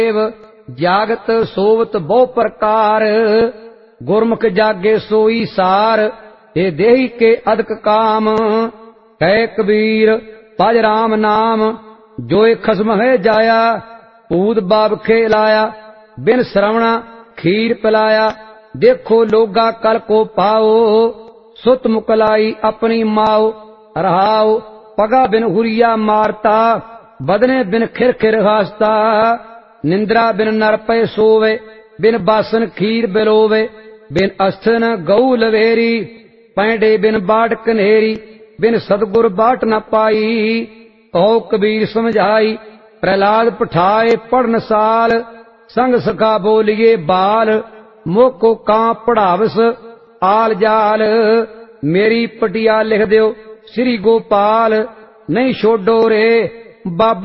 जागत सोवत बहु प्रकार, गुरमुख जागे सोई सार, हे देही के अदक काम। कह कबीर भज राम नाम, जोए खसम है जाया, पूत बाब खेलाया, बिन श्रवणा खीर पिलाया। देखो लोगा कल को पाओ, सुत मुकलाई अपनी माओ। रहाओ पगा बिन हुरिया मारता, बदने बिन खिर खिर हासता। निंद्रा बिन नर पे सोवे, बिन बासन खीर बिलोवे। बिन अस्थन गऊ लवेरी, पैंडे बिन बाट कन्हेरी। बिन सतगुर बाट न पाई, कहो कबीर समझाई। प्रहलाद पठाए पढ़न साल, संग सखा बोलिए बाल। मोको कां पढ़ावस आल जाल, मेरी पटिया लिख दियो श्री गोपाल। नहीं छोड़ो रे बाबा